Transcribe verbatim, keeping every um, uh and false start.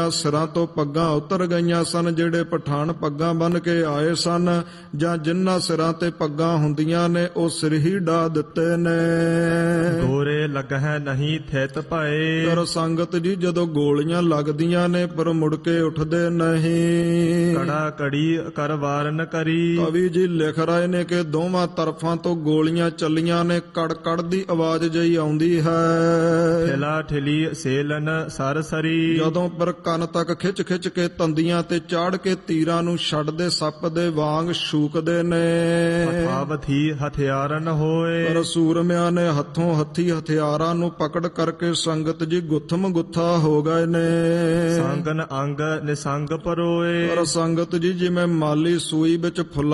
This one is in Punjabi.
ਸਿਰਾਂ ਤੋਂ ਪੱਗਾਂ ਉਤਰ ਗਈਆਂ ਸਨ। ਜਿਹੜੇ ਪਠਾਨ ਪੱਗਾਂ ਬੰਨ ਕੇ ਆਏ ਸਨ ਜਾਂ ਜਿਨ੍ਹਾਂ ਸਿਰਾਂ ਤੇ ਪੱਗਾਂ ਹੁੰਦੀਆਂ ਨੇ ਉਹ ਸਿਰ ਹੀ ਢਾ ਦਿੱਤੇ ਨੇ। ਗੋਰੇ ਲੱਗਹਿ ਨਹੀਂ ਥਿਤ ਭਏ। ਪਰ ਸੰਗਤ ਜੀ ਜਦੋਂ ਗੋਲੀਆਂ ਲੱਗਦੀਆਂ ਨੇ ਪਰ ਮੁੜ ਕੇ ਉੱਠਦੇ ਨਹੀਂ। ਕੜਾ ਕੜੀ ਕਰ ਵਾਰਨ ਕਰੀ। ਕਵੀ ਜੀ ਲਿਖ ਰਹੇ ਨੇ ਕਿ ਦੋਵਾਂ ਤਰਫਾਂ ਤੋਂ ਗੋਲੀਆਂ ਚੱਲੀਆਂ ਨੇ, ਕੜ ਕੜ ਦੀ ਆਵਾਜ਼ ਜਿਹੀ ਆਉਂਦੀ ਹੈ। ਠਿਲਾ ਠਿਲੀ ਸੇਲਨ ਸਰਸਰੀ। ਜਦੋਂ ਪਰ ਕੰਨ ਤੱਕ ਖਿੱਚ ਖਿੱਚ ਕੇ ਤੰਦੀਆਂ ਤੇ ਚਾੜ ਕੇ ਤੀਰਾਂ ਨੂੰ ਛੱਡਦੇ ਸੱਪ ਦੇ ਵਾਂਗ ਸ਼ੂਕਦੇ ਨੇ। ਹਥਾਵਥੀ ਹਥਿਆਰਨ ਹੋਏ। ਪਰ ਸੂਰਮਿਆਂ ਨੇ ਹੱਥੋਂ ਹੱਥੀ ਹਥਿਆਰਾਂ ਨੂੰ ਪਕੜ ਕਰਕੇ ਸੰਗਤ ਜੀ ਗੁੱਥਮ ਗੁੱਥਾ ਹੋ ਗਏ ਨੇ। ਸੰਗਨ ਅੰਗ ਨਿਸੰਗ ਪਰੋਏ। ਪਰ ਸੰਗਤ ਜੀ ਜਿਵੇਂ ਮਾਲੀ ਸੂਈ ਵਿੱਚ ਫੁੱਲਾਂ